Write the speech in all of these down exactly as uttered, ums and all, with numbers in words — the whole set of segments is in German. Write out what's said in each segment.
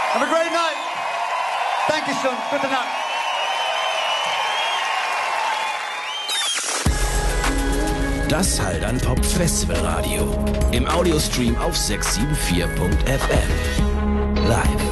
Have a great night. Dankeschön. Gute Nacht. Das Haldern Pop Festival Radio. Im Audiostream auf sechs sieben vier Punkt f m. Live.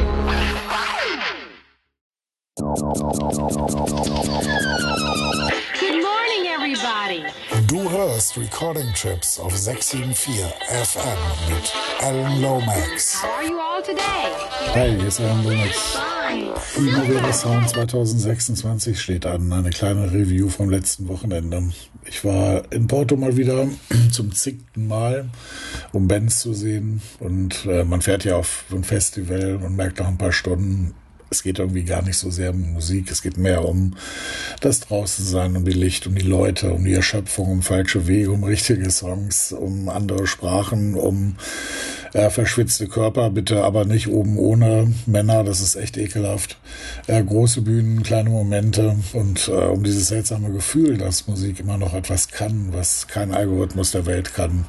Good morning, everybody. Du hörst Recording Trips auf sechs sieben vier F M mit Alan Lomax. How are you all today? Hi, hier ist Alan Lomax. Fine. Primavera Sound zwanzig sechsundzwanzig steht an, eine kleine Review vom letzten Wochenende. Ich war in Porto mal wieder zum zigten Mal, um Bands zu sehen. Und äh, man fährt ja auf ein Festival und merkt nach ein paar Stunden, es geht irgendwie gar nicht so sehr um Musik, es geht mehr um das Draußensein, um die Licht, um die Leute, um die Erschöpfung, um falsche Wege, um richtige Songs, um andere Sprachen, um äh, verschwitzte Körper, bitte aber nicht oben ohne Männer, das ist echt ekelhaft. Äh, große Bühnen, kleine Momente und äh, um dieses seltsame Gefühl, dass Musik immer noch etwas kann, was kein Algorithmus der Welt kann.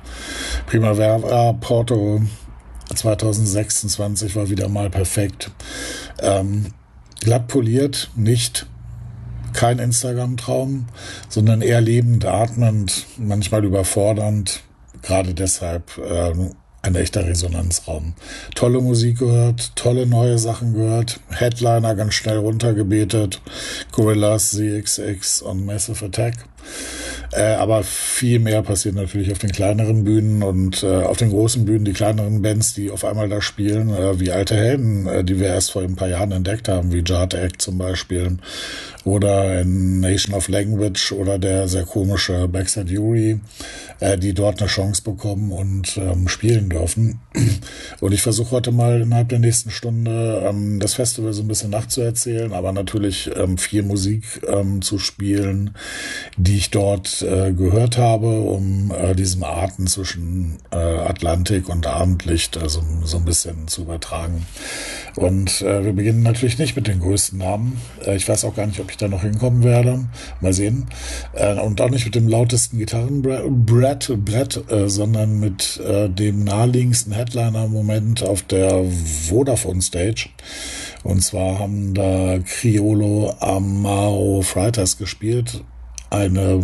Primavera Porto zwanzig sechsundzwanzig war wieder mal perfekt. Ähm, glatt poliert, nicht kein Instagram-Traum, sondern eher lebend, atmend, manchmal überfordernd. Gerade deshalb äh, ein echter Resonanzraum. Tolle Musik gehört, tolle neue Sachen gehört, Headliner ganz schnell runtergebetet, Gorillaz, Z X X und Massive Attack. Äh, aber viel mehr passiert natürlich auf den kleineren Bühnen und äh, auf den großen Bühnen die kleineren Bands, die auf einmal da spielen, äh, wie alte Helden, äh, die wir erst vor ein paar Jahren entdeckt haben, wie Jart Act zum Beispiel oder in Nation of Language oder der sehr komische Backside Fury, äh, die dort eine Chance bekommen und ähm, spielen dürfen. Und ich versuche heute mal innerhalb der nächsten Stunde ähm, das Festival so ein bisschen nachzuerzählen, aber natürlich ähm, viel Musik ähm, zu spielen, die ich dort äh, gehört habe, um äh, diesem Atem zwischen äh, Atlantik und Abendlicht also so ein bisschen zu übertragen. Und äh, wir beginnen natürlich nicht mit den größten Namen. Äh, ich weiß auch gar nicht, ob ich da noch hinkommen werde. Mal sehen. Äh, und auch nicht mit dem lautesten Gitarrenbrett, Brett, äh, sondern mit äh, dem naheliegendsten Headliner im Moment auf der Vodafone Stage. Und zwar haben da Criollo Amaro Freitas gespielt. Eine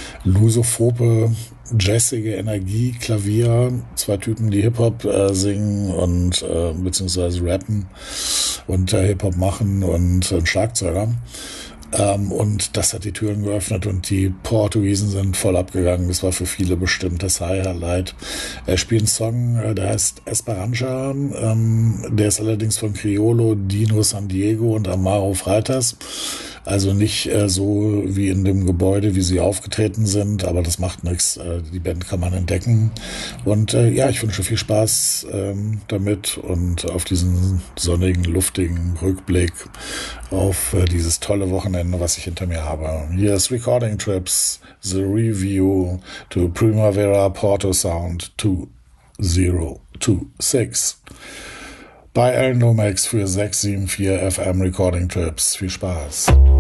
lusophobe, jazzige Energie, Klavier, zwei Typen, die Hip-Hop äh, singen und äh, beziehungsweise rappen und äh, Hip-Hop machen und ein Schlagzeuger. Ähm, und das hat die Türen geöffnet und die Portugiesen sind voll abgegangen. Das war für viele bestimmt das Highlight. Er spielt einen Song, äh, der heißt Esperanza. Ähm, der ist allerdings von Criollo, Dino San Diego und Amaro Freitas. Also nicht äh, so wie in dem Gebäude, wie sie aufgetreten sind, aber das macht nichts. Äh, die Band kann man entdecken. Und äh, ja, ich wünsche viel Spaß ähm, damit und auf diesen sonnigen, luftigen Rückblick auf äh, dieses tolle Wochenende, was ich hinter mir habe. Hier ist Recording Trips, the review to Primavera Porto Sound zwanzig sechsundzwanzig. Bei Alan Lomax für sechs sieben vier F M Recording Trips. Viel Spaß.